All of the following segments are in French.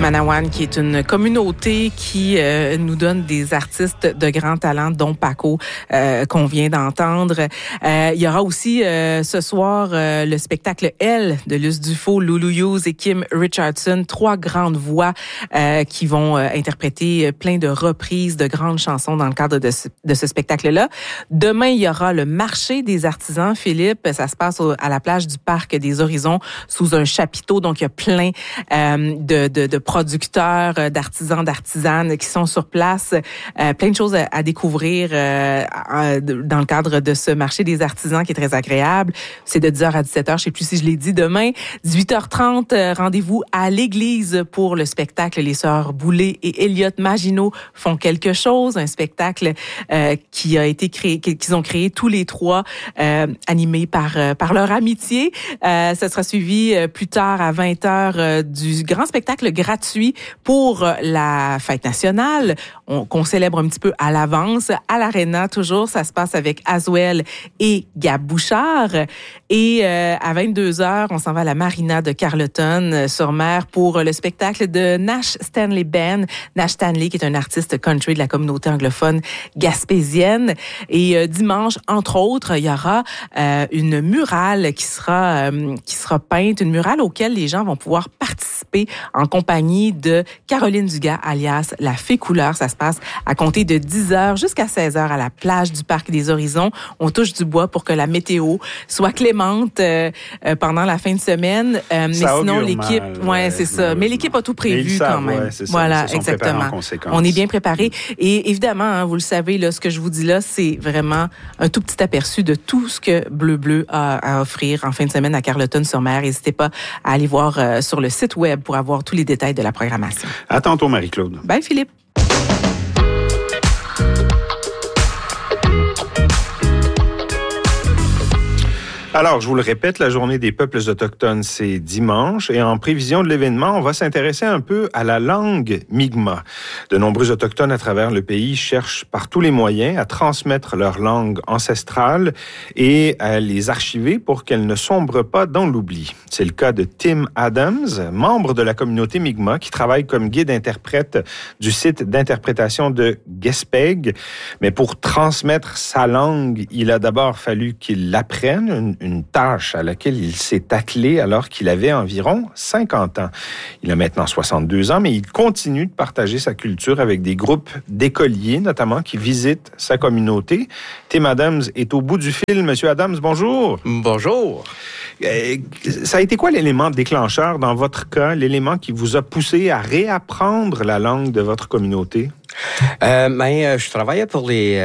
Manawan, qui est une communauté qui nous donne des artistes de grand talent, dont Paco, qu'on vient d'entendre. Il y aura aussi ce soir le spectacle Elle de Luce Dufault, Lulu Hughes et Kim Richardson, 3 grandes voix qui vont interpréter plein de reprises de grandes chansons dans le cadre de ce spectacle-là. Demain, il y aura le marché des artisans, Philippe. Ça se passe à la plage du Parc des Horizons sous un chapiteau. Donc, il y a plein de producteurs, d'artisans, d'artisanes qui sont sur place. Plein de choses à découvrir dans le cadre de ce marché des artisans qui est très agréable. C'est de 10h à 17h, je sais plus si je l'ai dit. Demain, 18h30, rendez-vous à l'église pour le spectacle Les Sœurs Boulay et Elliott Maginot font quelque chose. Un spectacle qui a été créé, qu'ils ont créé tous les 3, animé par leur amitié. Ça sera suivi plus tard à 20h du grand spectacle gratuit pour la fête nationale qu'on célèbre un petit peu à l'avance à l'Arena. Toujours, ça se passe avec Aswell et Gab Bouchard. Et à 22h, on s'en va à la Marina de Carleton-sur-Mer pour le spectacle de Nash Stanley Band. Nash Stanley, qui est un artiste country de la communauté anglophone gaspésienne. Et dimanche, entre autres, il y aura une murale qui sera peinte, une murale auquel les gens vont pouvoir participer en compagnie de Caroline Dugas, alias La Fée Couleur. Ça se passe à compter de 10h jusqu'à 16h à la plage du Parc des Horizons. On touche du bois pour que la météo soit clémente pendant la fin de semaine. Mais sinon, l'équipe... c'est ça. Mais l'équipe a tout prévu quand même. Ouais, c'est ça. Voilà, exactement. On est bien préparé. Et évidemment, hein, vous le savez, là, ce que je vous dis là, c'est vraiment un tout petit aperçu de tout ce que Bleu a à offrir en fin de semaine à Carleton-sur-Mer. N'hésitez pas à aller voir sur le site web pour avoir tous les détails de la programmation. À tantôt, Marie-Claude. Bye, Philippe. Alors, je vous le répète, la Journée des peuples autochtones, c'est dimanche. Et en prévision de l'événement, on va s'intéresser un peu à la langue Mi'kmaq. De nombreux autochtones à travers le pays cherchent par tous les moyens à transmettre leur langue ancestrale et à les archiver pour qu'elle ne sombre pas dans l'oubli. C'est le cas de Tim Adams, membre de la communauté Mi'kmaq, qui travaille comme guide-interprète du site d'interprétation de Gaspég. Mais pour transmettre sa langue, il a d'abord fallu qu'il l'apprenne, une tâche à laquelle il s'est attelé alors qu'il avait environ 50 ans. Il a maintenant 62 ans, mais il continue de partager sa culture avec des groupes d'écoliers, notamment, qui visitent sa communauté. Tim Adams est au bout du fil. Monsieur Adams, bonjour. Bonjour. Ça a été quoi l'élément déclencheur dans votre cas, l'élément qui vous a poussé à réapprendre la langue de votre communauté? Je travaillais pour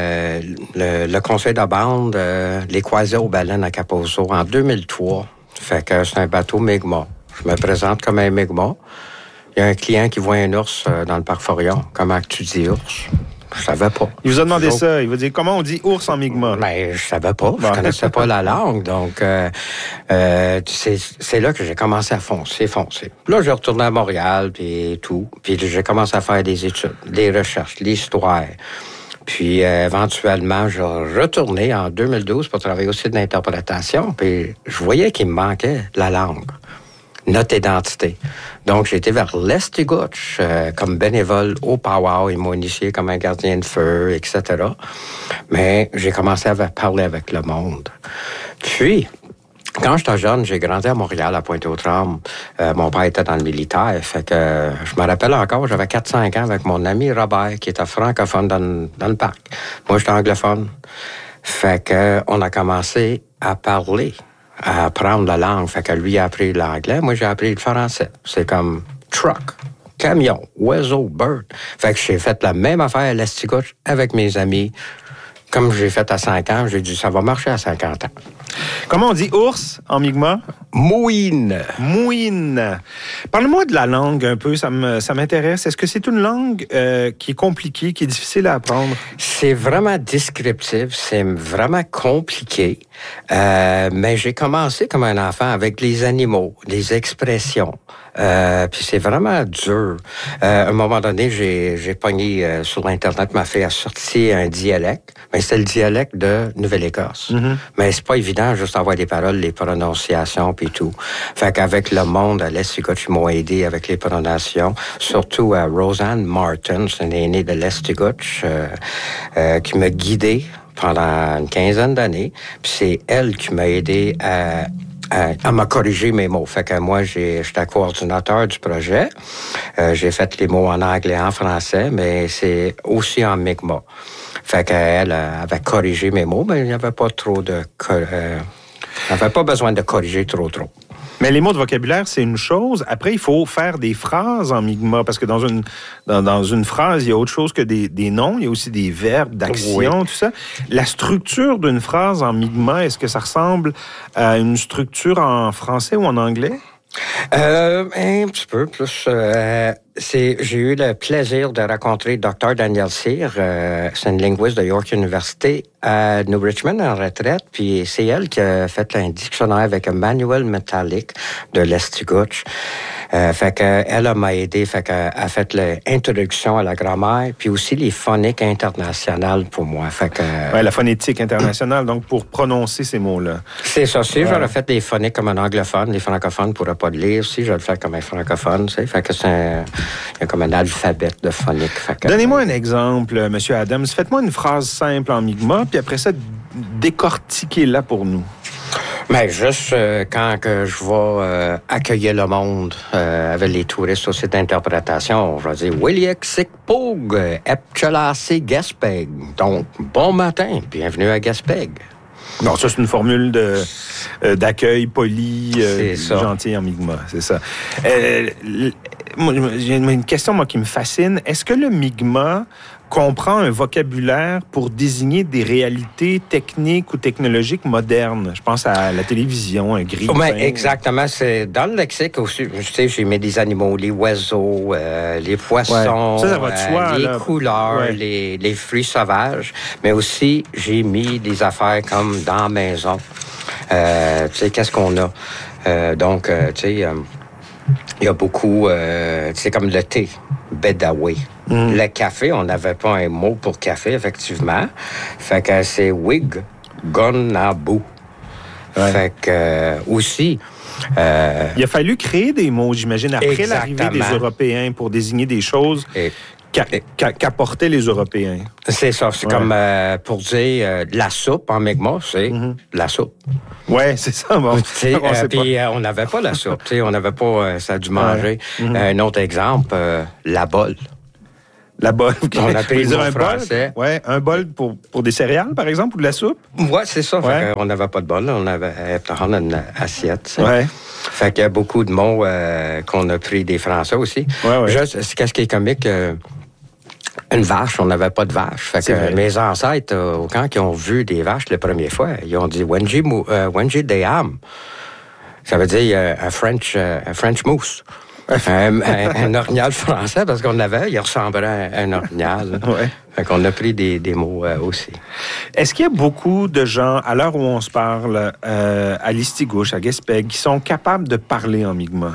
le conseil de bande, les Croisés aux baleines à Kaposo en 2003. Fait que c'est un bateau Mi'kmaq. Je me présente comme un Mi'kmaq. Il y a un client qui voit un ours dans le parc Forillon. Comment tu dis ours? Je savais pas. Il vous a demandé ça. Il vous dit comment on dit ours en Mi'kmaq? Mais je savais pas. Je connaissais pas la langue. Donc, c'est là que j'ai commencé à foncer. Là, j'ai retourné à Montréal, puis tout. Puis j'ai commencé à faire des études, des recherches, l'histoire. Puis éventuellement, j'ai retourné en 2012 pour travailler aussi de l'interprétation. Puis je voyais qu'il me manquait la langue. Notre identité. Donc, j'ai été vers l'Estigouche comme bénévole au Powwow. Ils m'ont initié comme un gardien de feu, etc. Mais j'ai commencé à parler avec le monde. Puis, quand j'étais jeune, j'ai grandi à Montréal, à Pointe-aux-Trembles. Mon père était dans le militaire. Fait que je me rappelle encore, j'avais 4-5 ans avec mon ami Robert, qui était francophone dans le parc. Moi, j'étais anglophone. Fait que on a commencé à parler, à apprendre la langue. Fait que lui a appris l'anglais, moi j'ai appris le français. C'est comme truck, camion, oiseau, bird. Fait que j'ai fait la même affaire à l'Estigouche avec mes amis. Comme j'ai fait à 5 ans, j'ai dit ça va marcher à 50 ans. Comment on dit ours en Mi'kmaq? Mouine. Mouine. Parle-moi de la langue un peu, ça m'intéresse. Est-ce que c'est une langue qui est compliquée, qui est difficile à apprendre? C'est vraiment descriptif, c'est vraiment compliqué. Mais j'ai commencé comme un enfant avec les animaux, les expressions. Puis c'est vraiment dur. À un moment donné, j'ai pogné sur Internet, ma fille a sorti un dialecte. Mais c'est le dialecte de Nouvelle-Écosse. Mm-hmm. Mais c'est pas évident évident, juste avoir les paroles, les prononciations, puis tout. Fait qu'avec le monde à l'Estigouche, ils m'ont aidé avec les prononciations. Surtout Roseanne Martin, c'est une aînée de l'Estigouche, qui m'a guidé pendant une quinzaine d'années. Puis c'est elle qui m'a aidé à m'a corrigé mes mots. Fait que moi, j'étais coordinateur du projet. J'ai fait les mots en anglais, en français, mais c'est aussi en Mi'kmaq. Fait qu'elle avait corrigé mes mots, mais il n'y avait pas trop de... n'avait pas besoin de corriger trop. Mais les mots de vocabulaire, c'est une chose. Après, il faut faire des phrases en Mi'kmaq, parce que dans une phrase, il y a autre chose que des noms. Il y a aussi des verbes, d'actions, tout ça. La structure d'une phrase en Mi'kmaq, est-ce que ça ressemble à une structure en français ou en anglais? Un petit peu plus. J'ai eu le plaisir de rencontrer Dr. Daniel Cyr, c'est une linguiste de York University, à New Richmond en retraite, puis c'est elle qui a fait un dictionnaire avec un manuel métallique de l'Estigouche. Fait qu'elle m'a aidé, fait qu'elle a fait l'introduction à la grammaire, puis aussi les phoniques internationales pour moi. Fait que la phonétique internationale, donc pour prononcer ces mots-là. C'est ça. Si j'aurais fait des phoniques comme un anglophone, les francophones ne pourraient pas le lire. Si je le fais comme un francophone, tu sais, fait que il y a comme un alphabet de phonique. Donnez-moi un exemple, M. Adams. Faites-moi une phrase simple en Mi'kmaq, puis après ça, décortiquez-la pour nous. Mais juste quand que je vais accueillir le monde avec les touristes au site d'interprétation, je vais dire « Williek Sikpog, Epchalasi Gaspeg ». Donc, bon matin, bienvenue à Gaspeg. Non, ça, c'est une formule d'accueil poli, gentil en Mi'kmaq, c'est ça. J'ai une question, moi, qui me fascine. Est-ce que le Mi'kmaq comprend un vocabulaire pour désigner des réalités techniques ou technologiques modernes? Je pense à la télévision, un grille-pain. Oui, exactement. C'est dans le lexique aussi. Tu sais, j'ai mis des animaux, les oiseaux, les poissons, ça va de soi, les couleurs, les fruits sauvages. Mais aussi, j'ai mis des affaires comme dans la maison. Tu sais, qu'est-ce qu'on a? Donc, tu sais, il y a beaucoup, tu sais, comme le thé, Bedawi. Le café, on n'avait pas un mot pour café, effectivement. Fait que c'est Wig Gonabu. Fait que aussi... il a fallu créer des mots, j'imagine, après l'arrivée des Européens pour désigner des choses qu'apportaient les Européens. C'est ça. C'est comme pour dire de la soupe en Mi'kmaq, c'est de la soupe. Oui, c'est ça. Bon. Puis on n'avait pas la soupe. On n'avait pas ça du manger. Un autre exemple, la bolle. La bolle. On a pris le mot français. Ouais, un bol pour des céréales, par exemple, ou de la soupe? Oui, c'est ça. Fait on n'avait pas de bol. On avait une assiette. Ouais. Fait qu'il y a beaucoup de mots qu'on a pris des Français aussi. Qu'est-ce qui est comique? Une vache, on n'avait pas de vache. Fait que mes ancêtres, au camp, qui ont vu des vaches la première fois, ils ont dit « Wenji Deyam ». Ça veut dire un French moose. Un orignal français, parce qu'on avait, il ressemblait à un orignal. Fait qu'on a pris des mots aussi. Est-ce qu'il y a beaucoup de gens, à l'heure où on se parle, à Listigouche, à Gaspé, qui sont capables de parler en Mi'kmaq?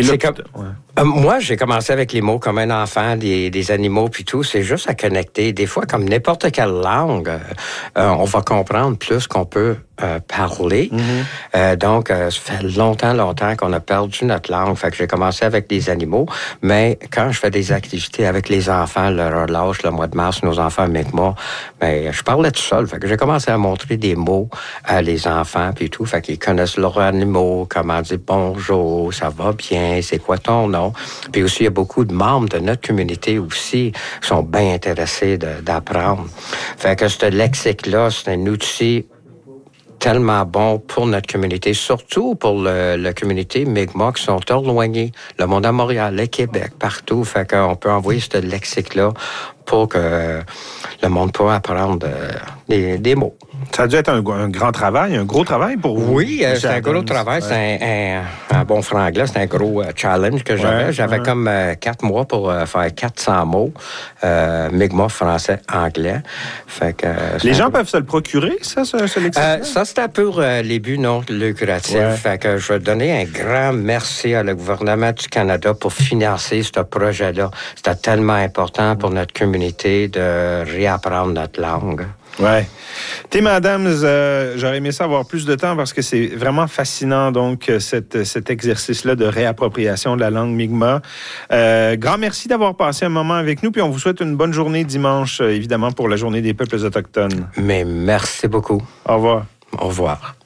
Moi, j'ai commencé avec les mots comme un enfant, des animaux puis tout. C'est juste à connecter. Des fois, comme n'importe quelle langue, on va comprendre plus qu'on peut parler. Donc, ça fait longtemps qu'on a perdu notre langue. Fait que j'ai commencé avec des animaux. Mais quand je fais des activités avec les enfants, leur lâche, le mois de mars, nos enfants avec moi, ben, je parlais tout seul. Fait que j'ai commencé à montrer des mots à les enfants puis tout. Fait qu'ils connaissent leurs animaux, comment dire bonjour, ça va bien, c'est quoi ton nom? Puis aussi, il y a beaucoup de membres de notre communauté aussi qui sont bien intéressés d'apprendre. Fait que ce lexique-là, c'est un outil tellement bon pour notre communauté, surtout pour la communauté Mi'kmaq qui sont éloignés. Le monde à Montréal, le Québec, partout. Fait qu'on peut envoyer ce lexique-là pour que le monde puisse apprendre des mots. Ça a dû être un grand travail, un gros travail pour vous. Oui, c'est un gros travail. C'est un bon franglais, c'est un gros challenge que j'avais. J'avais comme 4 mois pour faire 400 mots, Mi'kmaq, français, anglais. Fait que, les gens peuvent se le procurer, ça, ce lexique-là? Ça, c'était pour les buts non lucratifs. Fait que je veux donner un grand merci au gouvernement du Canada pour financer ce projet-là. C'était tellement important pour notre communauté de réapprendre notre langue. Ouais. Tim Adams, j'aurais aimé ça avoir plus de temps parce que c'est vraiment fascinant, donc, cet exercice-là de réappropriation de la langue Mi'kmaq. Grand merci d'avoir passé un moment avec nous, puis on vous souhaite une bonne journée dimanche, évidemment, pour la Journée des peuples autochtones. Mais merci beaucoup. Au revoir. Au revoir.